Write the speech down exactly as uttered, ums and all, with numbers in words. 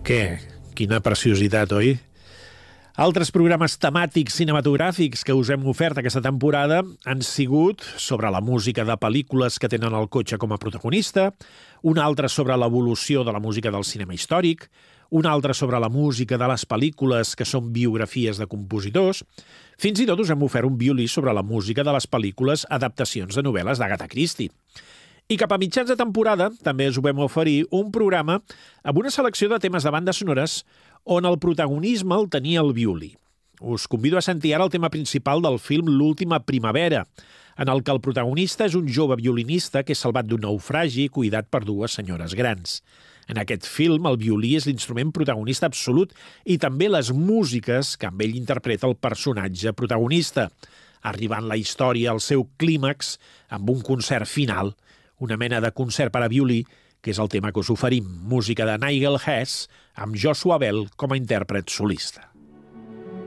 Què? Quina preciositat, oi? Altres programes temàtics cinematogràfics que us hem ofert aquesta temporada han sigut sobre la música de pel·lícules que tenen el cotxe com a protagonista, un altre sobre l'evolució de la música del cinema històric, un altre sobre la música de les pel·lícules que són biografies de compositors. Fins i tot us hem ofert un violí sobre la música de les pel·lícules adaptacions de novel·les d'Agatha Christie. I cap a mitjans de temporada també us vam oferir un programa amb una selecció de temes de bandes sonores on el protagonisme el tenia el violí. Us convido a sentir ara el tema principal del film L'última primavera, en el que el protagonista és un jove violinista que és salvat d'un naufragi cuidat per dues senyores grans. En aquest film, el violí és l'instrument protagonista absolut i també les músiques que amb ell interpreta el personatge protagonista, arribant la història al seu clímax amb un concert final, una mena de concert per a violí, que és el tema que us oferim, música de Nigel Hess, amb Joshua Bell com a intèrpret solista.